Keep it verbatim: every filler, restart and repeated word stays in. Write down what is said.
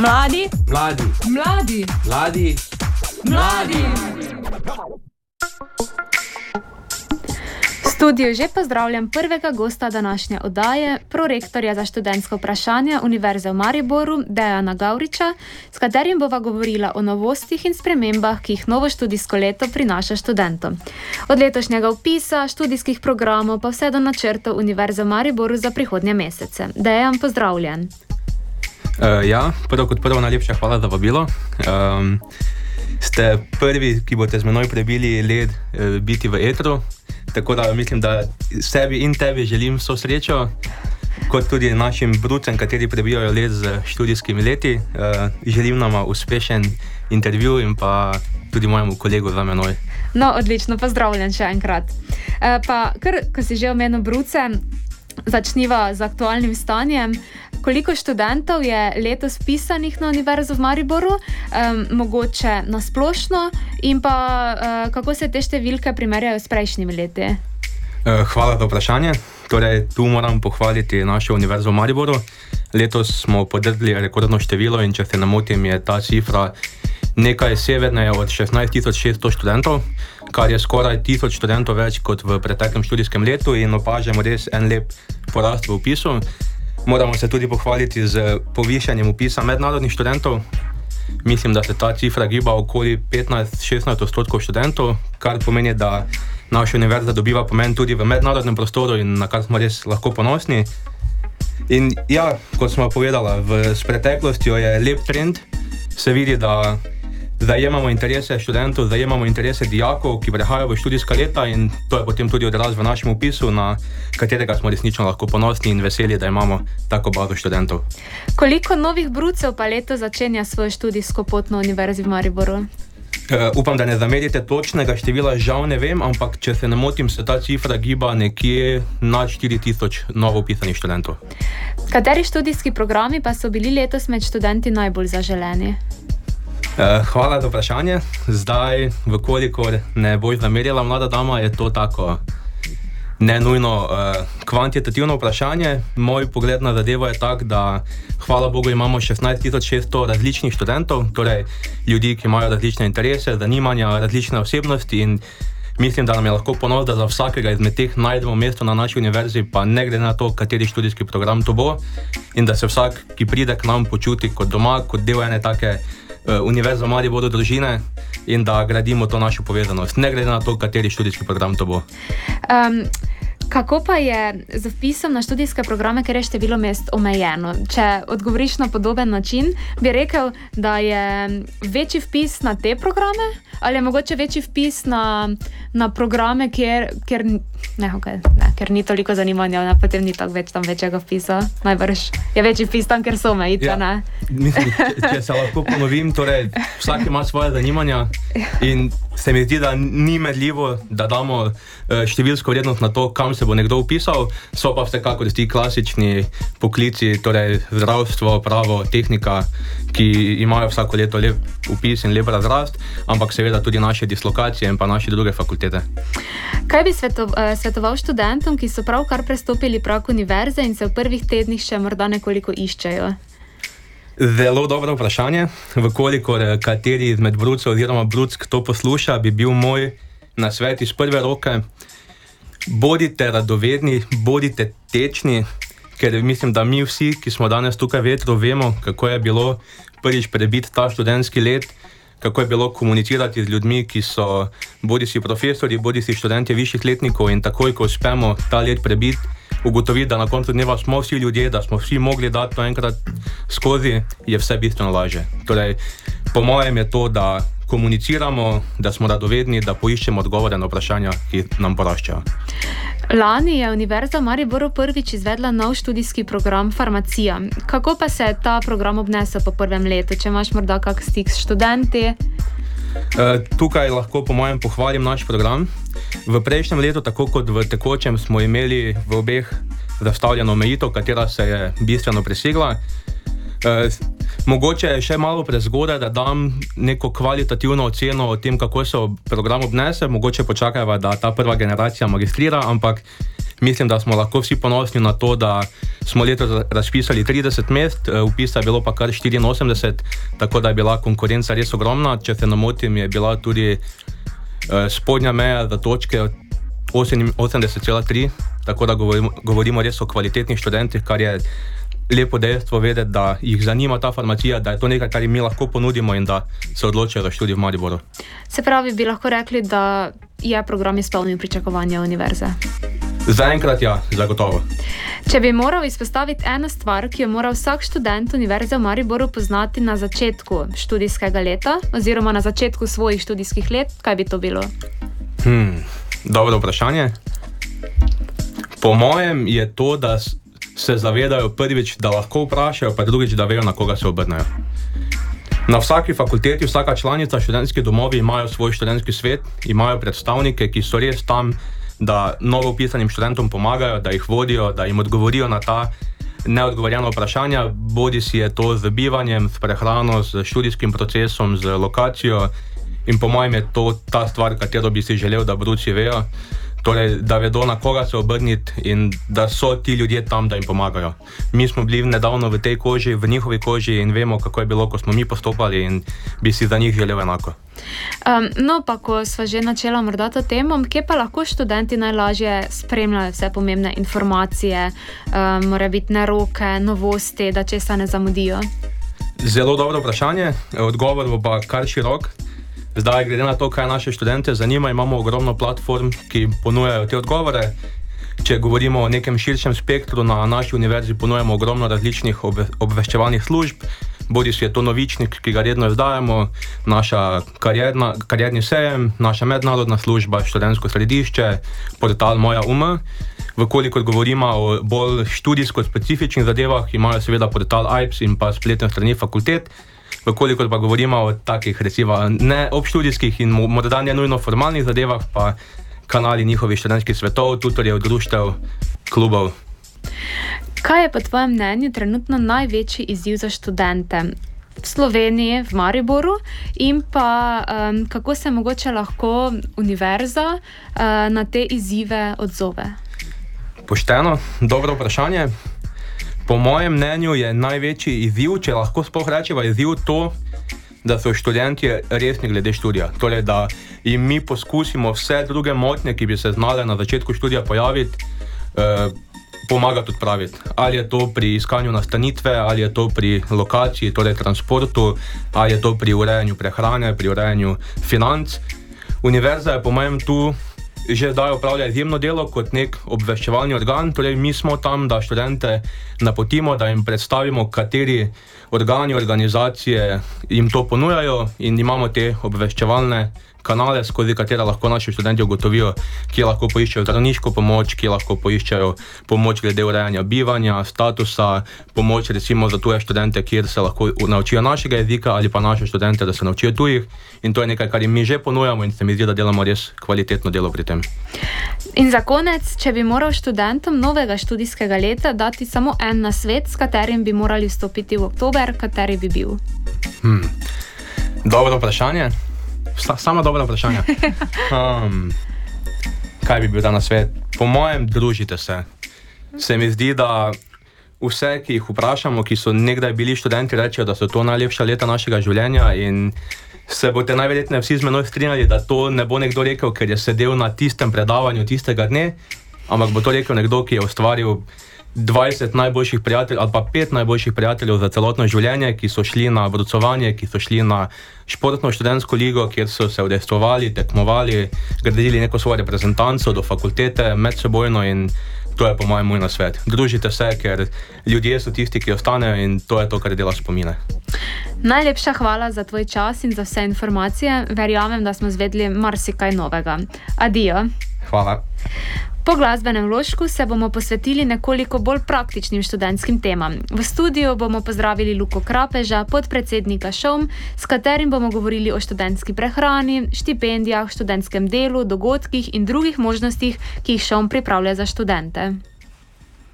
Mladi, Mladi, mladi, mladi, mladi. V studiu že pozdravljam prvega gosta današnje oddaje, prorektorja za študentsko vprašanje Univerze v Mariboru, Dejana Gavriča, s katerim bova govorila o novostih in spremembah, ki jih novo študijsko leto prinaša študentom. Od letošnjega vpisa, študijskih programov pa vse do načrtov Univerze v Mariboru za prihodnje mesece. Dejan, pozdravljen. Uh, ja, prvo kot prvo najlepša hvala za vabilo. Um, ste prvi, ki boste z menoj prebili led uh, biti v etru, tako da mislim, da sebi in tebi želim vso srečo, kot tudi našim brucem, kateri prebijajo led z študijskimi leti. Uh, želim nama uspešen intervju in pa tudi mojemu kolegu za menoj. No, odlično, pozdravljen še enkrat. Uh, pa, kar, ko si že omenil bruce, začniva z aktualnim stanjem. Koliko študentov je letos vpisanih na Univerzo v Mariboru, um, mogoče na splošno, in pa uh, kako se te številke primerjajo s prejšnjimi leti? Uh, hvala za vprašanje. Torej, tu moram pohvaliti našo Univerzo v Mariboru. Letos smo podrli rekordno število in če se ne motim, je ta cifra nekaj severneje od šestnajst tisoč šeststo študentov, kar je skoraj tisoč študentov več kot v preteklem študijskem letu in opažamo res en lep porast v vpisu. Moramo se tudi pohvaliti z povišanjem vpisa mednarodnih študentov. Mislim, da se ta cifra giba okoli petnajst do šestnajst odstotkov študentov, kar pomeni, da naša univerza dobiva pomen tudi v mednarodnem prostoru in na kar smo res lahko ponosni. In ja, kot smo povedala, v s preteklostjo je lep trend. Se vidi, da zajemamo interese študentov, zajemamo interese dijakov, ki prihajajo v študijska leta, in to je potem tudi odraz v našem vpisu, na katerega smo resnično lahko ponosni in veseli, da imamo tako bazo študentov. Koliko novih brucev pa leto začenja svojo študijsko pot na Univerzi v Mariboru? Uh, upam, da ne zamerite točnega števila, žal ne vem, ampak če se ne motim, se ta cifra giba nekje nad štiri tisoč novo vpisanih študentov. Kateri študijski programi pa so bili letos med študenti najbolj zaželeni? Uh, hvala za vprašanje. Zdaj, vkolikor ne boš zamerjala, mlada dama, je to tako ne nujno uh, kvantitativno vprašanje. Moj pogled na zadevo je tak, da hvala Bogu imamo šestnajst tisoč šeststo različnih študentov, torej ljudi, ki imajo različne interese, zanimanja, različne osebnosti, in mislim, da nam je lahko ponos, da za vsakega izmed teh najdemo mesto na naši univerzi, pa ne glede na to, kateri študijski program to bo, in da se vsak, ki pride k nam, počuti kot doma, kot del ene take Univerza v Mariboru družine, in da gradimo to našo povezanost, ne glede na to, kateri študijski program to bo. Um, kako pa je z vpisom na študijske programe, ker je število mest omejeno? Če odgovoriš na podoben način, bi rekel, da je večji vpis na te programe, ali je mogoče večji vpis na, na programe, kjer, kjer, ne, okay, ne, ker ni toliko zanimanja, ne, potem ni tako več tam večjega vpisa. Najbrž je večji vpis tam, ker so omejitve, ja, ne? Mislim, če, če se lahko ponovim, torej vsak ima svoje zanimanja in se mi zdi, da ni medljivo, da damo številsko vrednost na to, kam se bo nekdo upisal. So pa vsekakor ti klasični poklici, torej zdravstvo, pravo, tehnika, ki imajo vsako leto lep vpis in lep razrast, ampak seveda tudi naše dislokacije in pa naše druge fakultete. Kaj bi svetoval študentom, ki so pravkar prestopili prag univerze in se v prvih tednih še morda nekoliko iščejo? Zelo dobro vprašanje. Vkolikor kateri izmed brucev oziroma bruck to posluša, bi bil moj nasvet iz prve roke: bodite radovedni, bodite tečni, ker mislim, da mi vsi, ki smo danes tukaj v etru, vemo, kako je bilo prvič prebiti ta študentski let, kako je bilo komunicirati z ljudmi, ki so bodi si profesori, bodi si študenti višjih letnikov, in takoj, ko uspemo ta let prebiti, ugotoviti, da na koncu dneva smo vsi ljudje, da smo vsi mogli dati to enkrat skozi, je vse bistveno lažje. Torej, po mojem je to, da komuniciramo, da smo radovedni, da poiščemo odgovore na vprašanja, ki nam poraščajo. Lani je Univerza v Mariboru prvič izvedla nov študijski program Farmacija. Kako pa se je ta program obnesel po prvem letu? Če imaš morda kak stik s študenti? Tukaj lahko po mojem pohvalim naš program. V prejšnjem letu, tako kot v tekočem, smo imeli v obeh zastavljeno omejitev, katera se je bistveno presegla. Mogoče je še malo prezgodaj, da dam neko kvalitativno oceno o tem, kako se program obnese. Mogoče počakajva, da ta prva generacija magistrira, ampak Mislim, da smo lahko vsi ponosni na to, da smo letos razpisali trideset mest, vpisa je bilo pa kar štiriinosemdeset, tako da je bila konkurenca res ogromna. Če se ne motim, je bila tudi uh, spodnja meja za točke osemdeset cela tri, tako da govorimo, govorimo res o kvalitetnih študentih, kar je lepo dejstvo vedeti, da jih zanima ta farmacija, da je to nekaj, kar jim mi lahko ponudimo in da se odločijo za študij v Mariboru. Se pravi, bi lahko rekli, da je program izpolnil pričakovanja univerze? Zaenkrat ja, zagotovo. Če bi moral izpostaviti eno stvar, ki jo mora vsak študent Univerze v Mariboru poznati na začetku študijskega leta oziroma na začetku svojih študijskih let, kaj bi to bilo? Hmm, dobro vprašanje. Po mojem je to, da se zavedajo prvič, da lahko vprašajo, pa drugič, da vejo, na koga se obrnejo. Na vsaki fakulteti, vsaka članica, študentski domovi imajo svoj študentski svet, imajo predstavnike, ki so res tam, da novo vpisanim študentom pomagajo, da jih vodijo, da jim odgovorijo na ta neodgovorjena vprašanja, bodi si je to z bivanjem, s prehrano, z študijskim procesom, z lokacijo, in po mojem je to ta stvar, katero bi si želel, da bruci vejo. Torej, da vedo, na koga se obrniti in da so ti ljudje tam, da jim pomagajo. Mi smo bili nedavno v tej koži, v njihovi koži in vemo, kako je bilo, ko smo mi postopali in bi si za njih želel enako. Um, no, pa ko sva že načela morda to temo, kje pa lahko študenti najlažje spremljajo vse pomembne informacije, um, mora biti naroke, novosti, da česa ne zamudijo? Zelo dobro vprašanje, odgovor bo pa kar širok. Zdaj, glede na to, kaj naše študente zanima, imamo ogromno platform, ki ponujajo te odgovore. Če govorimo o nekem širšem spektru, na naši univerzi ponujamo ogromno različnih obve, obveščevalnih služb, bodi si je to Novičnik, ki ga redno izdajamo, naša karierna, karierni sejem, naša mednarodna služba, študentsko središče, portal Moja U M. Vkolikor govorimo o bolj študijsko-specifičnih zadevah, imajo seveda portal A I P S in pa spletne strani fakultet. Vkolikor pa govorimo o takih, recimo, ne obštudijskih in morda ne nujno formalnih zadevah, pa kanali njihovih študentskih svetov, tutorjev, društev, klubov. Kaj je po tvojem mnenju trenutno največji izziv za študente v Sloveniji, v Mariboru, in pa um, kako se mogoče lahko univerza uh, na te izzive odzove? Pošteno, dobro vprašanje. Po mojem mnenju je največji izziv, če lahko sploh rečeva izziv, to, da so študentje resni glede študija. Torej, da jim mi poskusimo vse druge motnje, ki bi se znale na začetku študija pojaviti, eh, pomagati odpraviti. Ali je to pri iskanju nastanitve, ali je to pri lokaciji, torej transportu, ali je to pri urejanju prehrane, pri urejanju financ. Univerza je po mojem tu že zdaj opravlja izjemno delo kot nek obveščevalni organ, torej mi smo tam, da študente napotimo, da jim predstavimo, kateri organi, organizacije jim to ponujajo in imamo te obveščevalne kanale, skozi katere lahko naši študenti ugotovijo, kje lahko poiščejo zdravniško pomoč, kje lahko poiščejo pomoč glede urejanja bivanja, statusa, pomoč recimo za tuje študente, kjer se lahko naučijo našega jezika, ali pa naše študente, da se naučijo tujih. In to je nekaj, kar jim mi že ponujamo in se mi zdi, da delamo res kvalitetno delo pri tem. In za konec, če bi moral študentom novega študijskega leta dati samo en nasvet, s katerim bi morali vstopiti v oktober, kateri bi bil? Hmm. Dobro vprašanje. Samo dobro vprašanje. Um, kaj bi bil ta nasvet? Po mojem, družite se. Se mi zdi, da vse, ki jih vprašamo, ki so nekdaj bili študenti, rečejo, da so to najlepša leta našega življenja in se boste najverjetneje vsi z menoj strinjali, da to ne bo nekdo rekel, ker je sedel na tistem predavanju tistega dne, ampak bo to rekel nekdo, ki je ustvaril dvajset najboljših prijateljev ali pa pet najboljših prijateljev za celotno življenje, ki so šli na brucovanje, ki so šli na športno študentsko ligo, kjer so se udejstvovali, tekmovali, gradili neko svojo reprezentanco do fakultete medsebojno in to je po mojem moj nasvet. Družite se, ker ljudje so tisti, ki ostanejo in to je to, kar dela spomine. Najlepša hvala za tvoj čas in za vse informacije. Verjamem, da smo zvedeli marsikaj novega. Adijo. Hvala. Po glasbenem vložku se bomo posvetili nekoliko bolj praktičnim študentskim temam. V studiu bomo pozdravili Luko Krapeža, podpredsednika ŠOM, s katerim bomo govorili o študentski prehrani, štipendijah, študentskem delu, dogodkih in drugih možnostih, ki jih ŠOM pripravlja za študente.